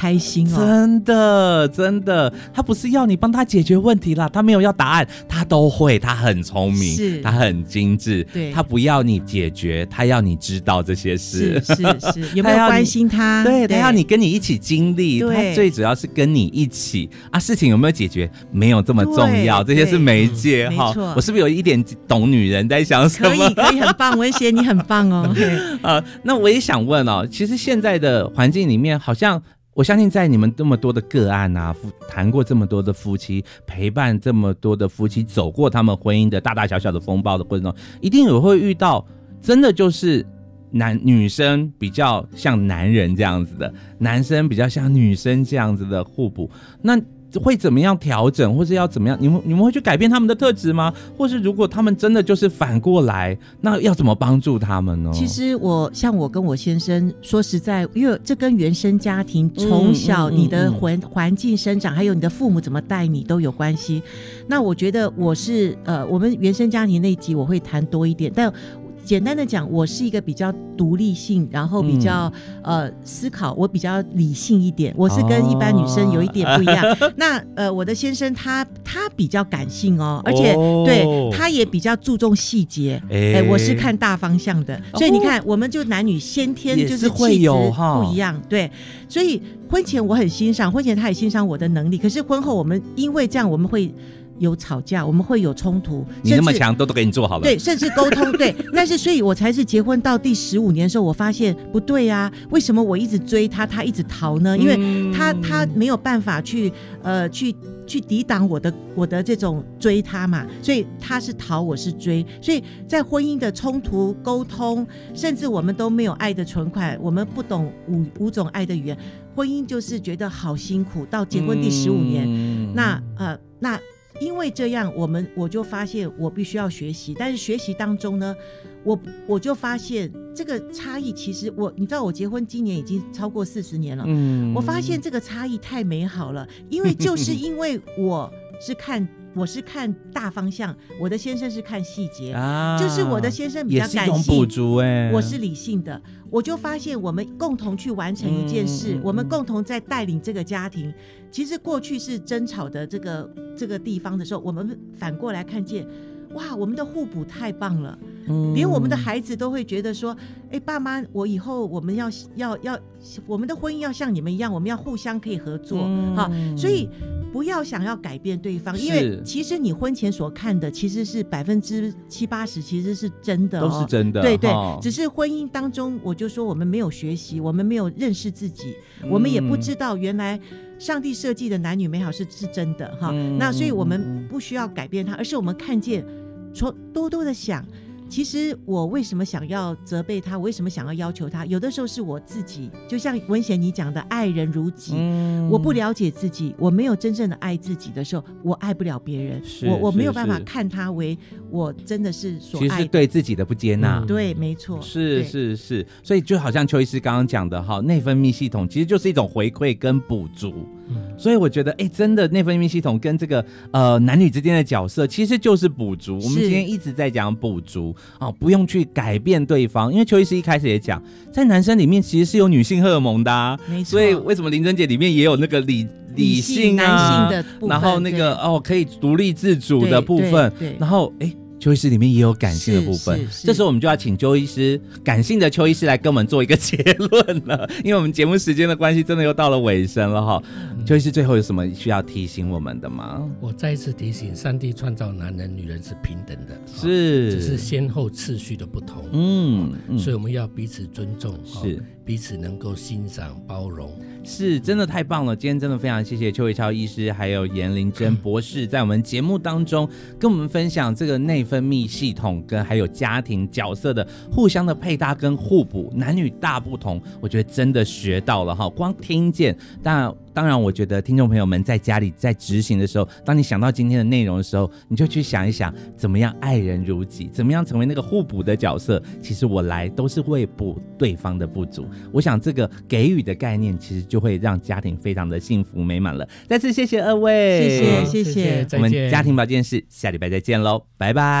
开心哦。 真的真的，他不是要你帮他解决问题啦，他没有要答案，他都会，他很聪明， 是他很精致， 对， 他不要你解决，他要你知道这些事， 是有没有关心他？ 对，他要你跟你一起经历，他最主要是跟你一起啊，事情有没有解决没有这么重要，这些是媒介哈。我是不是有一点懂女人在想什么？ 可以，很棒，文协你很棒哦。 那我也想问哦，其实现在的环境里面，好像我相信在你们这么多的个案啊，谈过这么多的夫妻，陪伴这么多的夫妻走过他们婚姻的大大小小的风暴的过程中，一定也会遇到真的就是女生比较像男人这样子的，男生比较像女生这样子的互补，那会怎么样调整，或是要怎么样？你们会去改变他们的特质吗？或是如果他们真的就是反过来，那要怎么帮助他们呢？ 其实我跟我先生说实在，因为这跟原生家庭从小你的环境生长，还有你的父母怎么带你都有关系。那我觉得我是我们原生家庭那一集我会谈多一点，但简单的讲，我是一个比较独立性，然后比较思考，我比较理性一点，我是跟一般女生有一点不一样。那我的先生他比较感性哦，而且对他也比较注重细节。我是看大方向的，所以你看，我们就男女先天就是气质不一样，对。所以婚前我很欣赏，婚前他也欣赏我的能力，可是婚后我们因为这样，我们会有吵架，我们会有冲突， 你那么强都给你做好了， 对，甚至沟通对。但是所以我才是结婚到第15年的时候，我发现不对啊，为什么我一直追他，他一直逃呢？因为他没有办法去抵挡我的这种追他嘛，所以他是逃，我是追，所以在婚姻的冲突沟通，甚至我们都没有爱的存款，我们不懂五种爱的语言，婚姻就是觉得好辛苦。到结婚第15年，那因为这样，我就发现我必须要学习，但是学习当中呢，我就发现这个差异，其实你知道我结婚今年已经超过40年了，我发现这个差异太美好了，因为就是因为我是看大方向，我的先生是看细节，就是我的先生比较感性，也是一种补足我是理性的，我就发现我们共同去完成一件事，我们共同在带领这个家庭。其实过去是争吵的这个地方的时候，我们反过来看见，哇，我们的互补太棒了，连我们的孩子都会觉得说，爸妈，我以后我们要我们的婚姻要像你们一样，我们要互相可以合作，所以不要想要改变对方，因为其实你婚前所看的其实是70%-80%其实是真的， 都是真的， 对对，只是婚姻当中，我就说我们没有学习，我们没有认识自己，我们也不知道原来上帝设计的男女美好是真的哈。那所以我们不需要改变它，而是我们看见，多多的想。其实我为什么想要责备他，我为什么想要要求他，有的时候是我自己，就像文贤你讲的爱人如己，我不了解自己，我没有真正的爱自己的时候，我爱不了别人，我没有办法看他为我真的是所爱的， 其实对自己的不接纳， 对，没错， 是，所以就好像邱医师刚刚讲的，内分泌系统其实就是一种回馈跟补足，所以我觉得真的内分泌系统跟这个男女之间的角色其实就是补足，我们今天一直在讲补足，不用去改变对方，因为邱医师一开始也讲，在男生里面其实是有女性荷尔蒙的没错， 所以为什么林珍姐里面也有那个理性男性的部分， 然后那个可以独立自主的部分，然后邱医师里面也有感性的部分，这时候我们就要请邱医师，感性的邱医师来跟我们做一个结论了，因为我们节目时间的关系，真的又到了尾声了哈。邱医师最后有什么需要提醒我们的吗？ 我再一次提醒，上帝创造男人女人是平等的， 只是先后次序的不同，所以我们要彼此尊重，是彼此能够欣赏包容， 是真的太棒了。今天真的非常谢谢邱维超医师还有颜玲珍博士在我们节目当中跟我们分享这个内分泌系统跟还有家庭角色的互相的配搭跟互补，男女大不同，我觉得真的学到了，光听见。当然我觉得听众朋友们在家里在执行的时候，当你想到今天的内容的时候，你就去想一想怎么样爱人如己，怎么样成为那个互补的角色，其实我来都是会补对方的不足。我想这个给予的概念其实就会让家庭非常的幸福美满了。再次谢谢二位， 谢谢， 我们家庭保健室下礼拜再见咯，拜拜。